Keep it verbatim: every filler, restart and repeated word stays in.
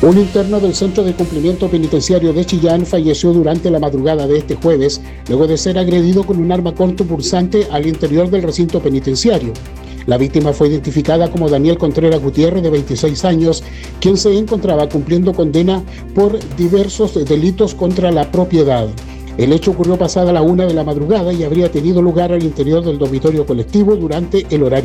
Un interno del Centro de Cumplimiento Penitenciario de Chillán falleció durante la madrugada de este jueves, luego de ser agredido con un arma cortopunzante al interior del recinto penitenciario. La víctima fue identificada como Daniel Contreras Gutiérrez, de veintiséis años, quien se encontraba cumpliendo condena por diversos delitos contra la propiedad. El hecho ocurrió pasada la una de la madrugada y habría tenido lugar al interior del dormitorio colectivo durante el horario